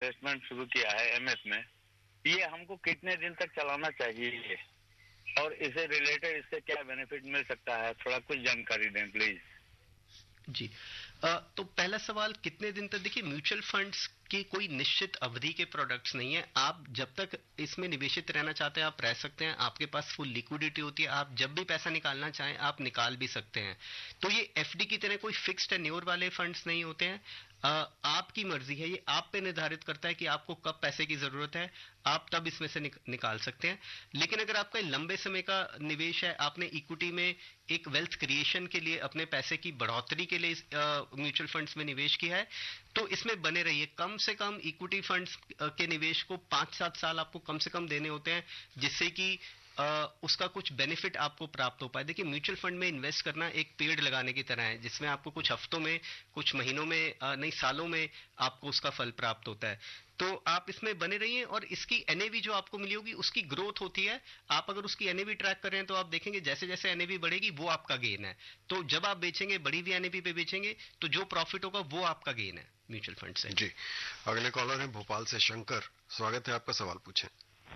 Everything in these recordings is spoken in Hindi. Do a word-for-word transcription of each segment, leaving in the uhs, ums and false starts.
इन्वेस्टमेंट शुरू किया है एमएस में, ये हमको कितने दिन तक चलाना चाहिए और इसे रिलेटेड इससे क्या बेनिफिट मिल सकता है, थोड़ा कुछ जानकारी दें प्लीज। जी, आ, तो पहला सवाल कितने दिन तक, देखिए म्यूचुअल फंड्स की कोई निश्चित अवधि के प्रोडक्ट्स नहीं है। आप जब तक इसमें निवेशित रहना चाहते हैं आप रह सकते हैं, आपके पास फुल लिक्विडिटी होती है, आप जब भी पैसा निकालना चाहें आप निकाल भी सकते हैं। तो ये एफडी की तरह कोई फिक्स्ड टेन्योर वाले फंड्स नहीं होते हैं। आ, आपकी मर्जी है, ये आप पे निर्धारित करता है कि आपको कब पैसे की जरूरत है, आप तब इसमें से निक, निकाल सकते हैं। लेकिन अगर आपका लंबे समय का निवेश है, आपने इक्विटी में एक वेल्थ क्रिएशन के लिए अपने पैसे की बढ़ोतरी के लिए म्यूचुअल फंड्स में निवेश किया है, तो इसमें बने रहिए। कम से कम इक्विटी फंड्स के निवेश को पांच सात साल आपको कम से कम देने होते हैं, जिससे कि Uh, उसका कुछ बेनिफिट आपको प्राप्त हो पाए। देखिए म्यूचुअल फंड में इन्वेस्ट करना एक पेड़ लगाने की तरह है, जिसमें आपको कुछ हफ्तों में, कुछ महीनों में, uh, नहीं सालों में आपको उसका फल प्राप्त होता है। तो आप इसमें बने रहिए और इसकी एनएवी जो आपको मिली होगी उसकी ग्रोथ होती है। आप अगर उसकी एनएवी ट्रैक कर रहे हैं तो आप देखेंगे जैसे जैसे एनएवी बढ़ेगी वो आपका गेन है। तो जब आप बेचेंगे बड़ी हुई एनएवी पे बेचेंगे तो जो प्रॉफिट होगा वो आपका गेन है म्यूचुअल फंड से। जी, अगले कॉलर है भोपाल से शंकर, स्वागत है आपका, सवाल पूछें।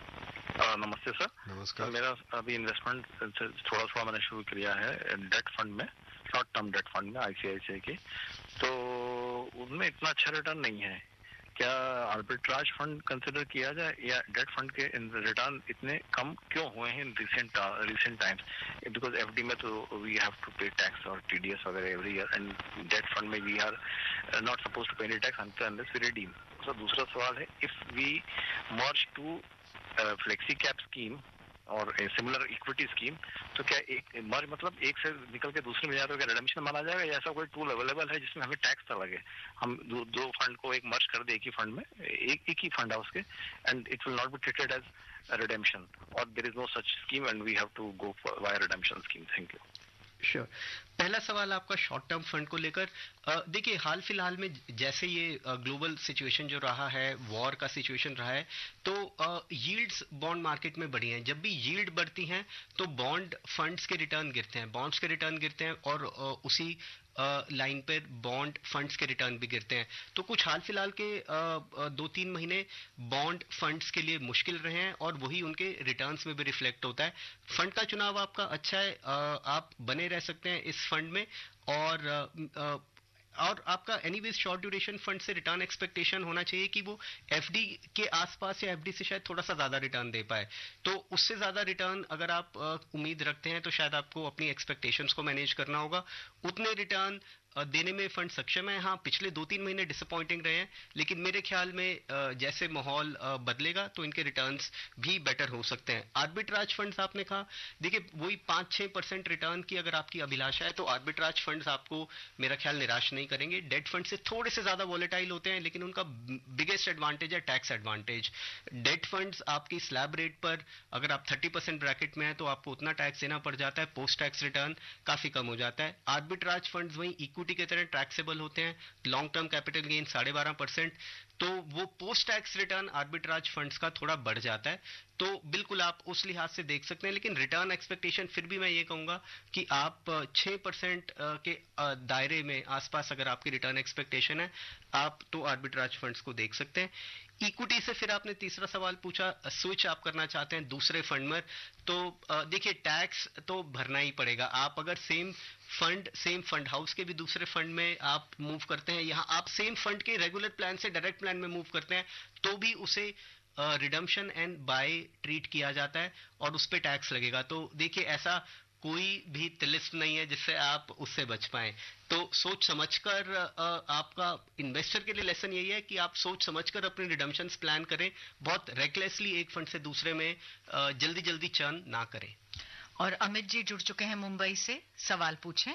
नमस्ते सर। नमस्कार। मेरा अभी इन्वेस्टमेंट थोड़ा थोड़ा मैंने शुरू किया है डेट फंड में, शॉर्ट टर्म डेट फंड में आईसीआईसीआई के, तो उनमें इतना अच्छा रिटर्न नहीं है। क्या आर्बिट्राज फंड कंसिडर किया जाए या डेट फंड के रिटर्न इतने कम क्यों हुए हैं in recent recent times? Because FD में तो वी हैव टू पे टैक्स और टीडीएस वगैरह every year, and date fund में we are not suppose to पे any tax unless we redeem. सो दूसरा सवाल है, if we merge to flexi cap scheme और सिमिलर इक्विटी स्कीम, तो क्या एक मर्ज मतलब एक से निकल के दूसरे में जाए तो क्या रिडम्पशन माना जाएगा, या ऐसा कोई टूल अवेलेबल है जिसमें हमें टैक्स ना लगे? हम दो, दो फंड को एक मर्ज कर दे एक ही फंड में, एक एक ही फंड है उसके, and it will not be treated as redemption, और there is no such scheme and we have to go via redemption scheme. Thank you. Sure. पहला सवाल आपका शॉर्ट टर्म फंड को लेकर, देखिए हाल फिलहाल में जैसे ये ग्लोबल सिचुएशन जो रहा है, वॉर का सिचुएशन रहा है, तो यील्ड्स बॉन्ड मार्केट में बढ़ी हैं। जब भी यील्ड बढ़ती हैं तो बॉन्ड फंड्स के रिटर्न गिरते हैं, बॉन्ड्स के रिटर्न गिरते हैं और uh, उसी लाइन uh, पर बॉन्ड फंड्स के रिटर्न भी गिरते हैं। तो कुछ हाल फिलहाल के uh, दो तीन महीने बॉन्ड फंड्स के लिए मुश्किल रहे हैं और वही उनके रिटर्न्स में भी रिफ्लेक्ट होता है। फंड का चुनाव आपका अच्छा है, uh, आप बने रह सकते हैं इस फंड में, और uh, uh, और आपका एनीवेज शॉर्ट ड्यूरेशन फंड से रिटर्न एक्सपेक्टेशन होना चाहिए कि वो एफडी के आसपास या एफडी से शायद थोड़ा सा ज्यादा रिटर्न दे पाए। तो उससे ज्यादा रिटर्न अगर आप uh, उम्मीद रखते हैं तो शायद आपको अपनी एक्सपेक्टेशंस को मैनेज करना होगा। उतने रिटर्न देने में फंड सक्षम है। हाँ, पिछले दो तीन महीने डिसअपॉइंटिंग रहे हैं, लेकिन मेरे ख्याल में जैसे माहौल बदलेगा तो इनके रिटर्न्स भी बेटर हो सकते हैं। आर्बिट्राज फंड्स आपने कहा, देखिए वही पाँच छः परसेंट रिटर्न की अगर आपकी अभिलाषा है तो आर्बिट्राज फंड्स आपको मेरा ख्याल निराश नहीं करेंगे। डेट फंड से थोड़े से ज्यादा वॉलेटाइल होते हैं, लेकिन उनका बिगेस्ट एडवांटेज है टैक्स एडवांटेज। डेट फंड्स आपकी स्लैब रेट पर अगर आप थर्टी परसेंट ब्रैकेट में है तो आपको उतना टैक्स देना पड़ जाता है, पोस्ट टैक्स रिटर्न काफी कम हो जाता है। आर्बिट्राज फंड्स वही इक्विटी की तरह टैक्सेबल होते हैं, लॉन्ग टर्म कैपिटल गेन साढ़े बारह परसेंट, तो वो post tax return arbitrage funds का थोड़ा बढ़ जाता है। तो बिल्कुल आप उस लिहाज से देख सकते हैं, लेकिन रिटर्न एक्सपेक्टेशन फिर भी मैं ये कहूंगा कि आप छह परसेंट के दायरे में आसपास अगर आपकी रिटर्न एक्सपेक्टेशन है आप तो आर्बिट्राज फंड्स को देख सकते हैं। इक्विटी से फिर आपने तीसरा सवाल पूछा, स्विच आप करना चाहते हैं दूसरे फंड में, तो देखिए टैक्स तो भरना ही पड़ेगा। आप अगर same fund same fund house के भी दूसरे फंड में आप मूव करते हैं, यहाँ आप सेम फंड के रेगुलर प्लान से डायरेक्ट प्लान में मूव करते हैं तो भी उसे रिडम्पशन एंड बाय ट्रीट किया जाता है और उस पर टैक्स लगेगा। तो देखिए ऐसा कोई भी तिलिस्म नहीं है जिससे आप उससे बच पाएं। तो सोच समझकर आपका इन्वेस्टर के लिए लेसन यही है कि आप सोच समझकर अपने रिडम्पशंस प्लान करें, बहुत रेकलेसली एक फंड से दूसरे में जल्दी जल्दी चर्न ना करें। और अमित जी जुड़ चुके हैं मुंबई से, सवाल पूछें।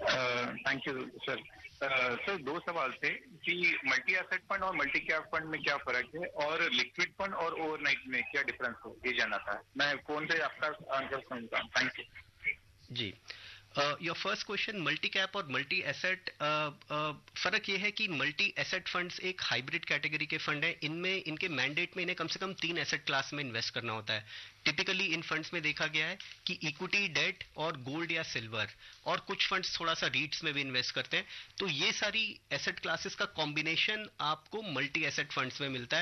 Thank you sir. सर दो सवाल थे कि मल्टी एसेट फंड और मल्टी कैप फंड में क्या फर्क है, और लिक्विड फंड और ओवरनाइट में क्या डिफरेंस हो, ये जानना था। मैं फोन से आपका आंसर सुनता हूँ। Thank you ji. Your first question, multi cap और मल्टी एसेट, फर्क ये है कि मल्टी एसेट फंड्स एक हाइब्रिड कैटेगरी के फंड हैं। इनमें इनके मैंडेट में इन्हें कम से कम तीन एसेट क्लास में इन्वेस्ट करना होता है। टिपिकली इन फंड्स में देखा गया है कि इक्विटी, डेट और गोल्ड या सिल्वर, और कुछ फंड्स थोड़ा सा रीट्स में भी इन्वेस्ट करते हैं। तो ये सारी एसेट क्लासेस का कॉम्बिनेशन आपको मल्टी एसेट फंड्स में मिलता है।